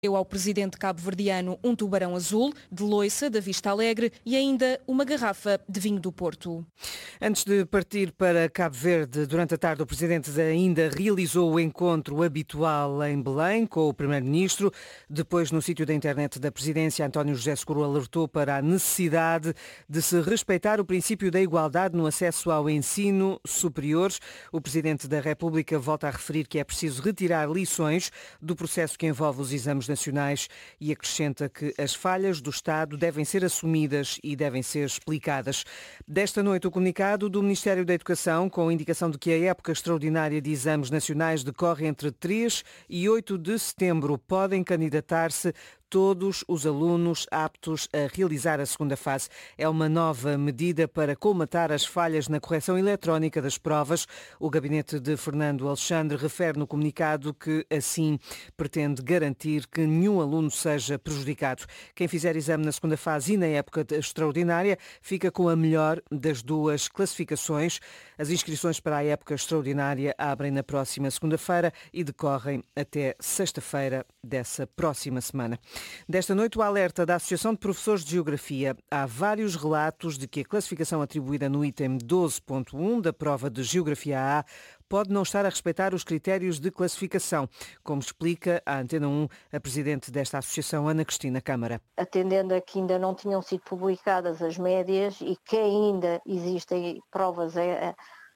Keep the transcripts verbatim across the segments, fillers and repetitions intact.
Deu ao presidente cabo-verdiano um tubarão azul, de loiça, da Vista Alegre, e ainda uma garrafa de vinho do Porto. Antes de partir para Cabo Verde, durante a tarde o presidente ainda realizou o encontro habitual em Belém com o primeiro-ministro. Depois, no sítio da internet da presidência, António José Seguro alertou para a necessidade de se respeitar o princípio da igualdade no acesso ao ensino superior. O presidente da República volta a referir que é preciso retirar lições do processo que envolve os exames nacionais e acrescenta que as falhas do Estado devem ser assumidas e devem ser explicadas. Desta noite, o comunicado do Ministério da Educação, com a indicação de que a época extraordinária de exames nacionais decorre entre três e oito de setembro. Podem candidatar-se todos os alunos aptos a realizar a segunda fase. É uma nova medida para colmatar as falhas na correção eletrónica das provas. O gabinete de Fernando Alexandre refere no comunicado que, assim, pretende garantir que nenhum aluno seja prejudicado. Quem fizer exame na segunda fase e na época extraordinária fica com a melhor das duas classificações. As inscrições para a época extraordinária abrem na próxima segunda-feira e decorrem até sexta-feira dessa próxima semana. Desta noite, o alerta da Associação de Professores de Geografia. Há vários relatos de que a classificação atribuída no item doze ponto um da prova de Geografia A pode não estar a respeitar os critérios de classificação, como explica a Antena um a presidente desta associação, Ana Cristina Câmara. Atendendo a que ainda não tinham sido publicadas as médias e que ainda existem provas a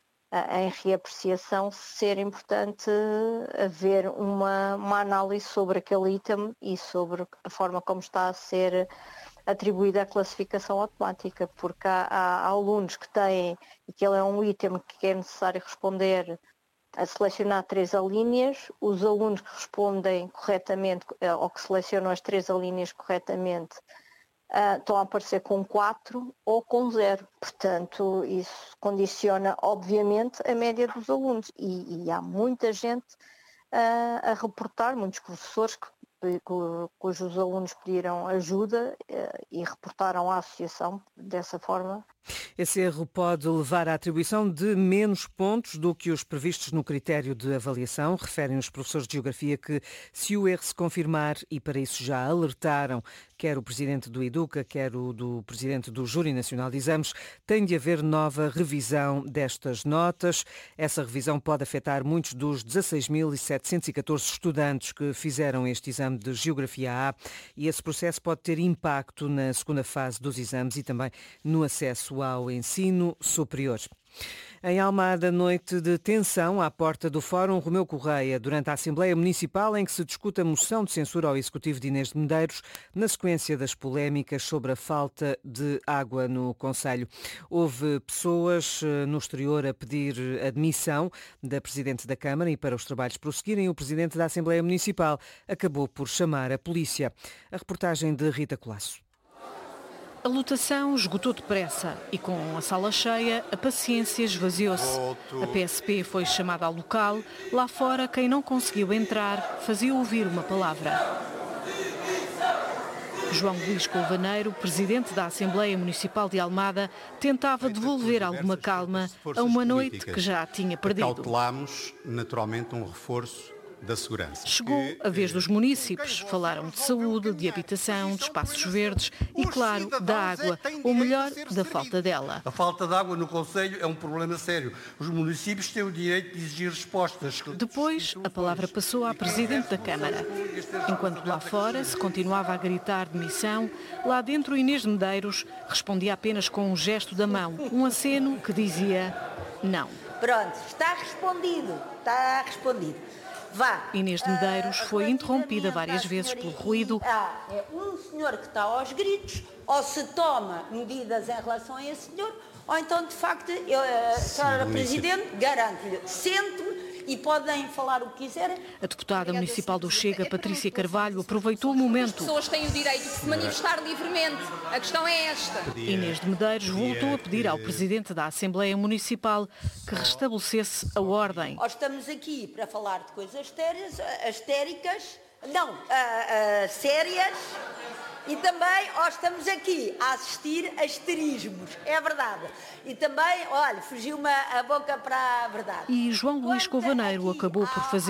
em reapreciação, ser importante haver uma, uma análise sobre aquele item e sobre a forma como está a ser atribuída a classificação automática, porque há, há alunos que têm, e que ele é um item que é necessário responder a selecionar três alíneas, os alunos que respondem corretamente ou que selecionam as três alíneas corretamente Uh, estão a aparecer com quatro ou com zero. Portanto, isso condiciona, obviamente, a média dos alunos. E, e há muita gente uh, a reportar, muitos professores que, cujos alunos pediram ajuda uh, e reportaram à associação dessa forma. Esse erro pode levar à atribuição de menos pontos do que os previstos no critério de avaliação. Referem os professores de Geografia que, se o erro se confirmar, e para isso já alertaram quer o presidente do Educa, quer o do presidente do Júri Nacional de Exames, tem de haver nova revisão destas notas. Essa revisão pode afetar muitos dos dezasseis mil setecentos e catorze estudantes que fizeram este exame de Geografia A e esse processo pode ter impacto na segunda fase dos exames e também no acesso ao ensino superior. Em Almada, noite de tensão à porta do Fórum Romeu Correia, durante a Assembleia Municipal em que se discute a moção de censura ao Executivo de Inês de Medeiros, na sequência das polémicas sobre a falta de água no concelho. Houve pessoas no exterior a pedir admissão da Presidente da Câmara e para os trabalhos prosseguirem, o Presidente da Assembleia Municipal acabou por chamar a polícia. A reportagem de Rita Colasso. A lotação esgotou depressa e com a sala cheia a paciência esvaziou-se. A P S P foi chamada ao local. Lá fora, quem não conseguiu entrar fazia ouvir uma palavra. João Luís Colvaneiro, presidente da Assembleia Municipal de Almada, tentava devolver alguma calma a uma noite que já tinha perdido. Cautelámos, naturalmente, um reforço da segurança. Chegou a vez dos munícipes. Falaram de saúde, de habitação, de espaços verdes e, claro, da água, ou melhor, da falta dela. A falta de água no concelho é um problema sério. Os municípios têm o direito de exigir respostas. Depois, a palavra passou à Presidente da Câmara. Enquanto lá fora se continuava a gritar demissão, lá dentro Inês de Medeiros respondia apenas com um gesto da mão, um aceno que dizia não. Pronto, está respondido, está respondido. Vá. Inês de Medeiros foi interrompida várias vezes pelo ruído. Ah, é um senhor que está aos gritos, ou se toma medidas em relação a esse senhor, ou então, de facto, eu, a senhora Presidente, garanto-lhe, sente-me e podem falar o que quiserem. A deputada municipal do Chega, Patrícia Carvalho, aproveitou o momento. As pessoas têm o direito de se manifestar livremente. A questão é esta. Inês de Medeiros voltou a pedir ao presidente da Assembleia Municipal que restabelecesse a ordem. Nós estamos aqui para falar de coisas astéricas, não, uh, uh, sérias, e também nós estamos aqui a assistir a esterismos, é verdade. E também, olha, fugiu-me a boca para a verdade. E João Luís Colvaneiro acabou por fazer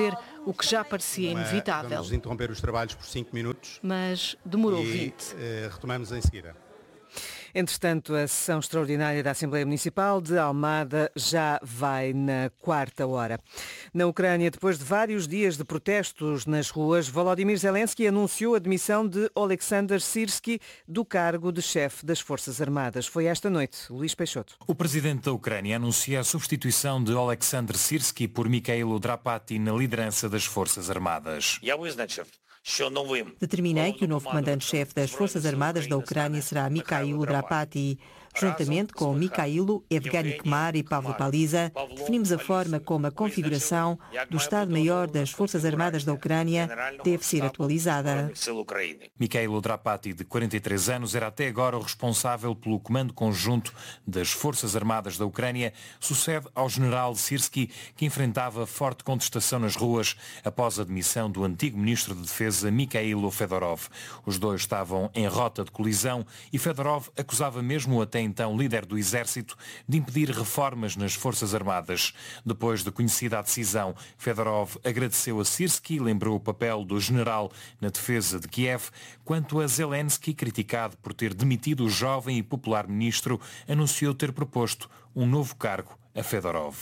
o que já parecia inevitável. Vamos interromper os trabalhos por cinco minutos. Mas demorou e, vinte. Uh, retomamos em seguida. Entretanto, a sessão extraordinária da Assembleia Municipal de Almada já vai na quarta hora. Na Ucrânia, depois de vários dias de protestos nas ruas, Volodymyr Zelensky anunciou a demissão de Oleksandr Syrski do cargo de chefe das Forças Armadas. Foi esta noite. Luís Peixoto. O presidente da Ucrânia anuncia a substituição de Oleksandr Syrski por Mikhailo Drapati na liderança das Forças Armadas. Determinei que o novo comandante-chefe das Forças Armadas da Ucrânia será Mikhailo Drapati. Juntamente com Mikhailo, Evgeny Kmar e Pavlo Paliza, definimos a forma como a configuração do Estado-Maior das Forças Armadas da Ucrânia deve ser atualizada. Mikhailo Drapati, de quarenta e três anos, era até agora o responsável pelo comando conjunto das Forças Armadas da Ucrânia, sucede ao general Syrski, que enfrentava forte contestação nas ruas após a demissão do antigo ministro de Defesa Mikhailo Fedorov. Os dois estavam em rota de colisão e Fedorov acusava mesmo até então líder do Exército de impedir reformas nas Forças Armadas. Depois de conhecida a decisão, Fedorov agradeceu a Syrski e lembrou o papel do general na defesa de Kiev. Quanto a Zelensky, criticado por ter demitido o jovem e popular ministro, anunciou ter proposto um novo cargo a Fedorov.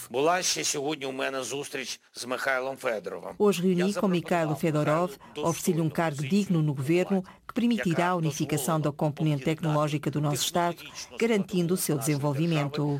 Hoje reuni com Mikhailo Fedorov, ofereci-lhe um cargo digno no governo que permitirá a unificação da componente tecnológica do nosso Estado, garantindo o seu desenvolvimento.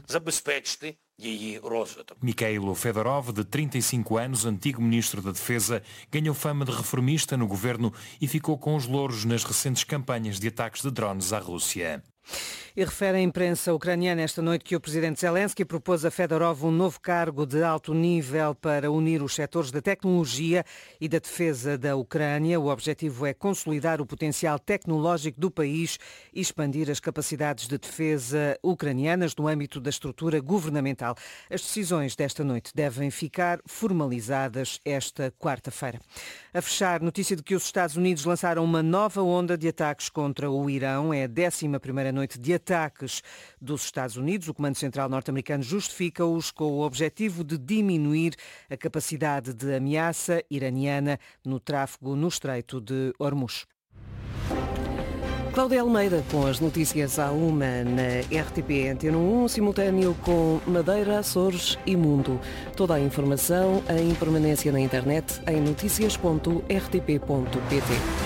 Mikhailo Fedorov, de trinta e cinco anos, antigo ministro da Defesa, ganhou fama de reformista no governo e ficou com os louros nas recentes campanhas de ataques de drones à Rússia. E refere a imprensa ucraniana esta noite que o presidente Zelensky propôs a Fedorov um novo cargo de alto nível para unir os setores da tecnologia e da defesa da Ucrânia. O objetivo é consolidar o potencial tecnológico do país e expandir as capacidades de defesa ucranianas no âmbito da estrutura governamental. As decisões desta noite devem ficar formalizadas esta quarta-feira. A fechar, notícia de que os Estados Unidos lançaram uma nova onda de ataques contra o Irão. É a décima primeira noite de ataques dos Estados Unidos. O Comando Central norte-americano justifica-os com o objetivo de diminuir a capacidade de ameaça iraniana no tráfego no Estreito de Hormuz. Cláudia Almeida com as notícias à uma na R T P Antena um, simultâneo com Madeira, Açores e Mundo. Toda a informação em permanência na internet em noticias ponto r t p ponto p t.